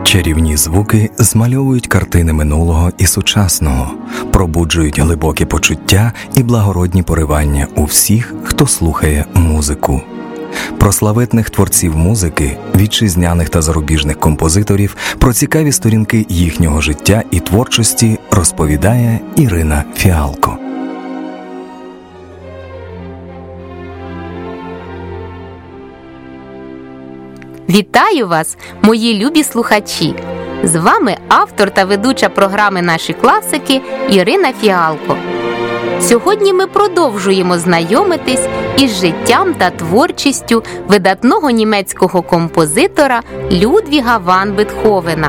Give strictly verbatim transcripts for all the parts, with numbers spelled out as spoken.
Чарівні звуки змальовують картини минулого і сучасного, пробуджують глибокі почуття і благородні поривання у всіх, хто слухає музику. Про славетних творців музики, вітчизняних та зарубіжних композиторів, про цікаві сторінки їхнього життя і творчості розповідає Ірина Фіалко. Вітаю вас, мої любі слухачі! З вами автор та ведуча програми «Наші класики» Ірина Фіалко. Сьогодні ми продовжуємо знайомитись із життям та творчістю видатного німецького композитора Людвіга ван Бетховена.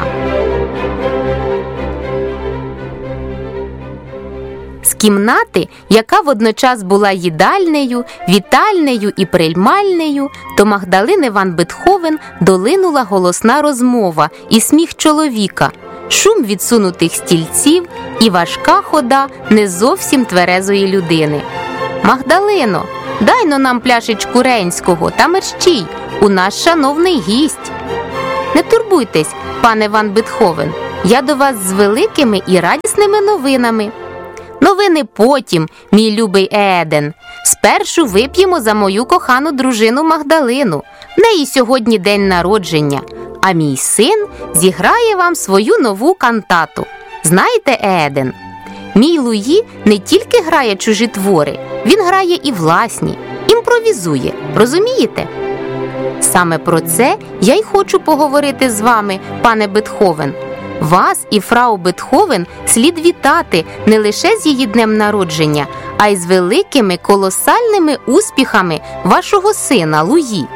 З кімнати, яка водночас була їдальнею, вітальнею і приймальнею, до Магдалини ван Бетховен долинула голосна розмова і сміх чоловіка, шум відсунутих стільців і важка хода не зовсім тверезої людини. «Магдалино, дай-но нам пляшечку рейнського та мерщій, у нас шановний гість». «Не турбуйтесь, пане ван Бетховен, я до вас з великими і радісними новинами». «Новини потім, мій любий Еден. Спершу вип'ємо за мою кохану дружину Магдалину. В неї сьогодні день народження. А мій син зіграє вам свою нову кантату. Знаєте, Еден, мій Луї не тільки грає чужі твори, він грає і власні, імпровізує. Розумієте? Саме про це я й хочу поговорити з вами, пане Бетховен. Вас і фрау Бетховен слід вітати не лише з її днем народження, а й з великими колосальними успіхами вашого сина Луї».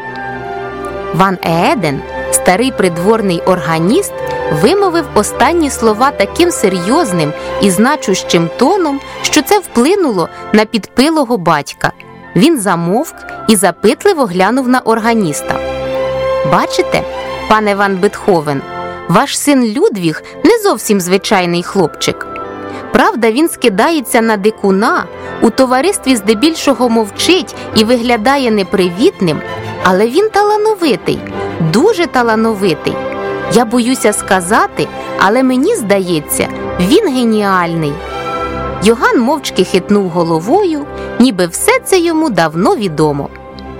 Ван Еден, старий придворний органіст, вимовив останні слова таким серйозним і значущим тоном, що це вплинуло на підпилого батька. Він замовк і запитливо глянув на органіста. «Бачите, пане ван Бетховен, ваш син Людвіг не зовсім звичайний хлопчик. Правда, він скидається на дикуна, у товаристві здебільшого мовчить і виглядає непривітним, але він талановитий, дуже талановитий. Я боюся сказати, але мені здається, він геніальний». Йоган мовчки хитнув головою, ніби все це йому давно відомо.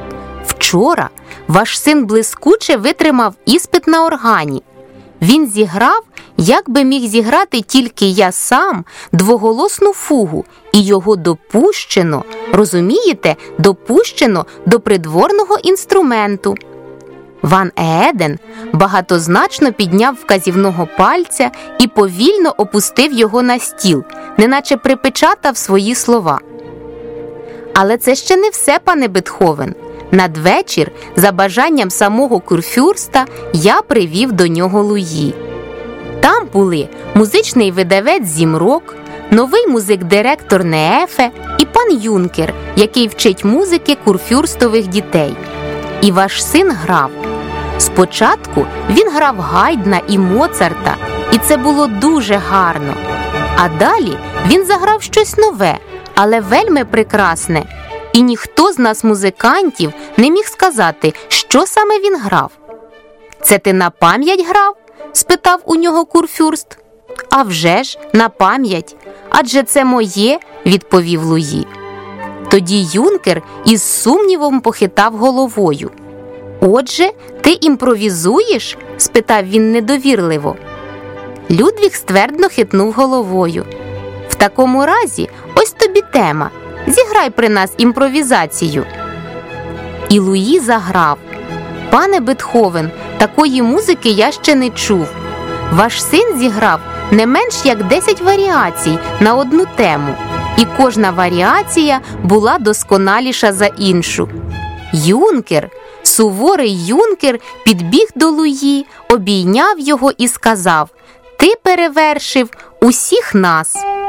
«Вчора ваш син блискуче витримав іспит на органі. Він зіграв, як би міг зіграти тільки я сам, двоголосну фугу, і його допущено, розумієте, допущено до придворного інструменту». Ван Еден багатозначно підняв вказівного пальця і повільно опустив його на стіл, неначе припечатав свої слова. «Але це ще не все, пане Бетховен. Надвечір, за бажанням самого курфюрста, я привів до нього Луї. Там були музичний видавець Зімрок, новий музик-директор Неефе і пан Юнкер, який вчить музики курфюрстових дітей. І ваш син грав. Спочатку він грав Гайдна і Моцарта, і це було дуже гарно. А далі він заграв щось нове, але вельми прекрасне. І ніхто з нас, музикантів, не міг сказати, що саме він грав». «Це ти на пам'ять грав?» – спитав у нього курфюрст. «А вже ж, на пам'ять. Адже це моє», – відповів Луї. Тоді Юнкер із сумнівом похитав головою. «Отже, ти імпровізуєш?» – спитав він недовірливо. Людвіг ствердно хитнув головою. «В такому разі, ось тобі тема. Зіграй при нас імпровізацію». І Луї заграв. «Пане Бетховен, такої музики я ще не чув. Ваш син зіграв не менш як десять варіацій на одну тему, і кожна варіація була досконаліша за іншу. Юнкер, суворий Юнкер підбіг до Луї, обійняв його і сказав: «Ти перевершив усіх нас».